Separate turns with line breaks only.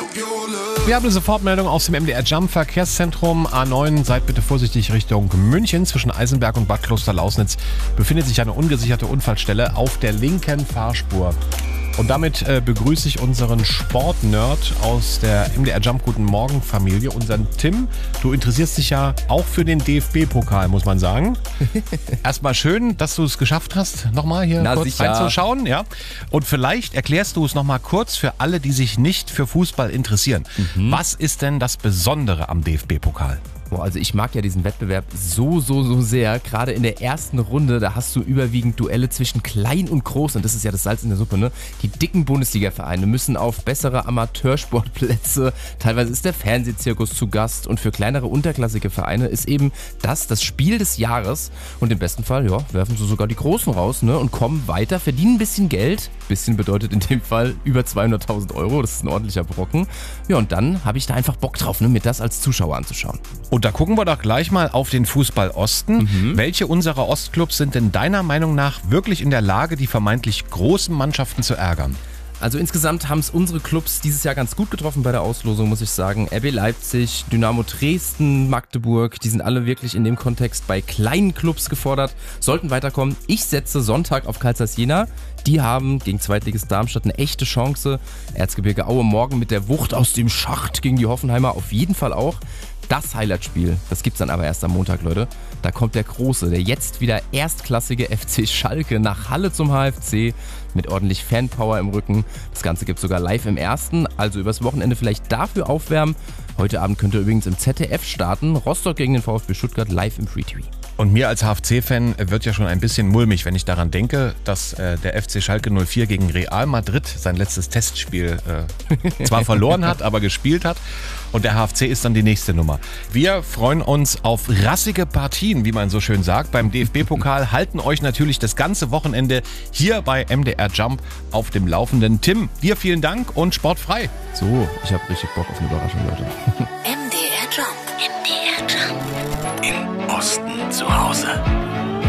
Wir haben eine Sofortmeldung aus dem MDR Jump Verkehrszentrum A9. Seid bitte vorsichtig Richtung München. Zwischen Eisenberg und Bad Kloster-Lausnitz befindet sich eine ungesicherte Unfallstelle auf der linken Fahrspur. Und damit begrüße ich unseren Sportnerd aus der MDR Jump Guten Morgen Familie, unseren Tim. Du interessierst dich ja auch für den DFB-Pokal, muss man sagen. Erstmal schön, dass du es geschafft hast, nochmal hier kurz reinzuschauen. Ja? Und vielleicht erklärst du es nochmal kurz für alle, die sich nicht für Fußball interessieren. Was ist denn das Besondere am DFB-Pokal?
Boah, also ich mag ja diesen Wettbewerb so sehr. Gerade in der ersten Runde, da hast du überwiegend Duelle zwischen klein und groß. Und das ist ja das Salz in der Suppe, ne? Die dicken Bundesliga-Vereine müssen auf bessere Amateursportplätze. Teilweise ist der Fernsehzirkus zu Gast. Und für kleinere unterklassige Vereine ist eben das Spiel des Jahres. Und im besten Fall, ja, werfen sie sogar die Großen raus, ne? Und kommen weiter, verdienen ein bisschen Geld. Bisschen bedeutet in dem Fall über 200.000 Euro. Das ist ein ordentlicher Brocken. Ja, und dann habe ich da einfach Bock drauf, ne? Mir das als Zuschauer anzuschauen.
Und da gucken wir doch gleich mal auf den Fußball Osten. Welche unserer Ostclubs sind denn deiner Meinung nach wirklich in der Lage, die vermeintlich großen Mannschaften zu ärgern?
Also insgesamt haben es unsere Clubs dieses Jahr ganz gut getroffen bei der Auslosung, muss ich sagen. RB Leipzig, Dynamo Dresden, Magdeburg, die sind alle wirklich in dem Kontext bei kleinen Clubs gefordert, sollten weiterkommen. Ich setze Sonntag auf Carl Zeiss Jena. Die haben gegen Zweitligist Darmstadt eine echte Chance. Erzgebirge Aue morgen mit der Wucht aus dem Schacht gegen die Hoffenheimer auf jeden Fall auch. Das Highlight-Spiel, das gibt's dann aber erst am Montag, Leute. Da kommt der große, der jetzt wieder erstklassige FC Schalke nach Halle zum HFC mit ordentlich Fanpower im Rücken. Das Ganze gibt's sogar live im Ersten, also übers Wochenende vielleicht dafür aufwärmen. Heute Abend könnt ihr übrigens im ZDF starten. Rostock gegen den VfB Stuttgart live im Free TV.
Und mir als HFC-Fan wird ja schon ein bisschen mulmig, wenn ich daran denke, dass der FC Schalke 04 gegen Real Madrid sein letztes Testspiel zwar verloren hat, aber gespielt hat. Und der HFC ist dann die nächste Nummer. Wir freuen uns auf rassige Partien, wie man so schön sagt, beim DFB-Pokal. Halten euch natürlich das ganze Wochenende hier bei MDR Jump auf dem Laufenden. Tim, dir vielen Dank und sportfrei.
So, ich habe richtig Bock auf eine Überraschung, Leute.
MDR Jump. MDR Jump. Im Osten zu Hause.